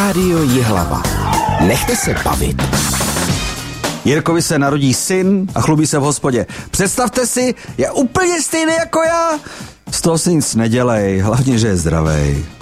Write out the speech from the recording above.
Rádio Jihlava. Nechte se bavit. Jirkovi se narodí syn a chlubí se v hospodě. Představte si, je úplně stejný jako já. Z toho si nic nedělej, hlavně, že je zdravej.